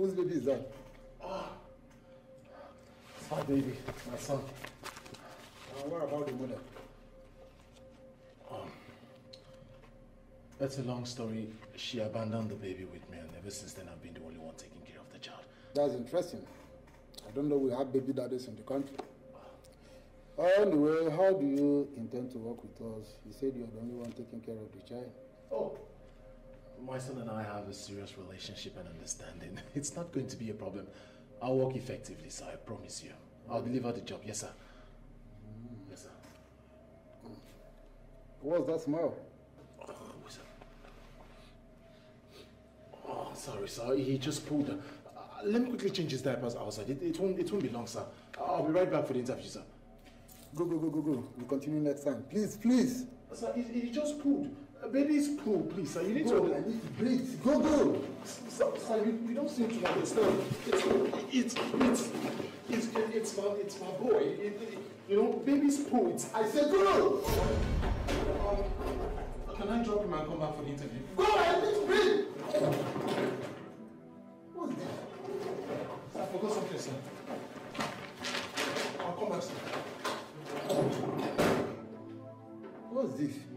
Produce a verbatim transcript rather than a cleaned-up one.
Whose baby is that? Ah, it's my baby, my son. Uh, what about the mother? Um, that's a long story. She abandoned the baby with me, and ever since then I've been the only one taking care of the child. That's interesting. I don't know we have baby daddies in the country. Anyway, how do you intend to work with us? You said you're the only one taking care of the child. Oh, my son and I have a serious relationship and understanding. It's not going to be a problem. I'll work effectively, sir, I promise you. I'll deliver the job, yes, sir. Mm. Yes, sir. Mm. What's that smell? Oh, sir. Oh, sorry, sir. He just pulled. Uh, let me quickly change his diapers outside. It, it won't. It won't be long, sir. I'll be right back for the interview, sir. Go, go, go, go, go. We'll continue next time. Please, please. Sir, he, he just pulled. A baby's pulled, please, sir. You need go, to. I need to breathe. Go, go. Sir, sir you, you don't seem to understand. It's it's it's it's it's my it's my boy. It, it, you know, baby's pulled. It's, I said go. Um, can I drop him and come back for the interview? Go, I need to breathe. What's this? Sir, I forgot something, sir. I'll come back, sir. What's this?